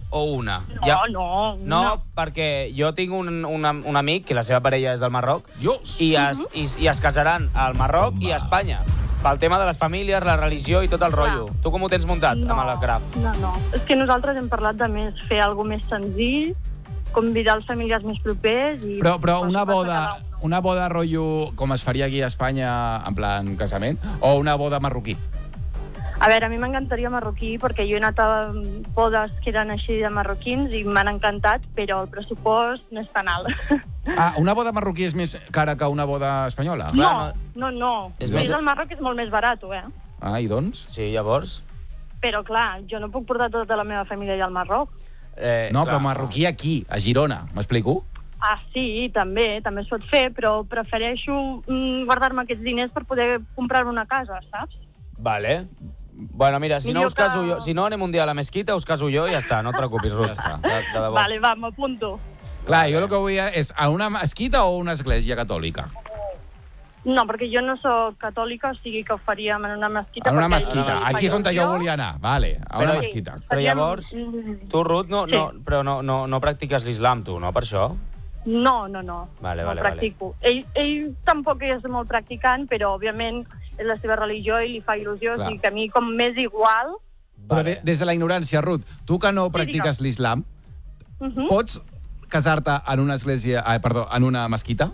o una? No, perquè jo tinc un amic que la seva parella és del Marroc i es casaran al Marroc i a Espanya. Pel tema de les famílies, la religió i tot el rotllo. Tu com ho tens muntat amb el Graf? No. És que nosaltres hem parlat de fer alguna més senzill, convidar els familiars més propers i... Però una boda rotllo com es faria aquí a Espanya, en plan casament, o una boda marroquí? A veure, a mi m'encantaria marroquí perquè jo he anat a bodes que eren així de marroquins i m'han encantat, però el pressupost no és tan alt. Una boda marroquí és més cara que una boda espanyola? No. És el Marroc és molt més barat, I doncs? Sí, llavors? Però clar, jo no puc portar tota la meva família allà al Marroc. No, però marroquí aquí, a Girona, m'explico? Sí, també es pot fer, però prefereixo guardar-me aquests diners per poder comprar-me una casa, saps? Vale. Bueno, mira, si no us caso jo, si no anem un dia a la mesquita, us caso jo i ja està, no et preocupis, Ruth. De debò. Vale, va, m'apunto. Clar, jo el que vull és a una mesquita o una església catòlica? No, perquè jo no soc catòlica, o sigui que ho faríem en una mesquita. En una mesquita, aquí és on jo volia anar, vale, a una mesquita. Però llavors, tu, Ruth, no practiques l'islam, tu, no, per això? No. Vale. Practico. Ell tampoc és molt practicant, però, òbviament, és la seva religió i li fa il·lusió, o sigui que a mi com m'és igual... Però des de la ignorància, Ruth, tu que no practiques l'islam, pots casar-te en una església... en una mesquita?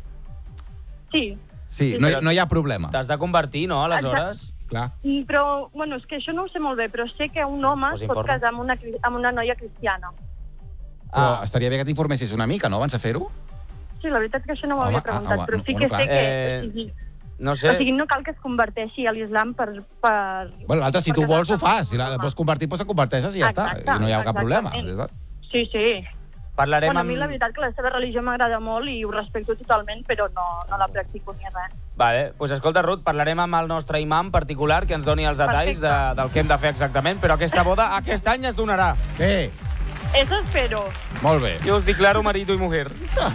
Sí, no hi ha problema. T'has de convertir, no, aleshores? Clar. Però, bueno, és que això no ho sé molt bé, però sé que un home es pot casar amb una noia cristiana. Però estaria bé que t'informessis una mica, no, abans de fer-ho? Sí, la veritat és que això no m'ho havia preguntat, però sí que sé que... No sé. O sigui, no cal que es converteixi a l'islam per... Bueno, l'altre, si tu vols, ho fas. Si la vols convertir, doncs et converteixes i ja està. I no hi ha cap problema. Sí. Parlarem bueno, a mi la veritat que la seva religió m'agrada molt i ho respecto totalment, però no la practico ni res. Vale, doncs escolta, Ruth, parlarem amb el nostre imam particular que ens doni els detalls del que hem de fer exactament, però aquesta boda aquest any es donarà. Bé. Eso espero. Molt bé. Jo us declaro marito i mujer.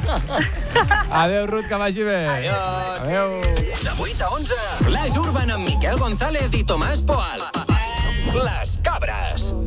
Adéu, Ruth, que vagi bé. Adéu. De 8 a 11, Flash Urban amb Miquel González i Tomàs Poal. Les Cabres.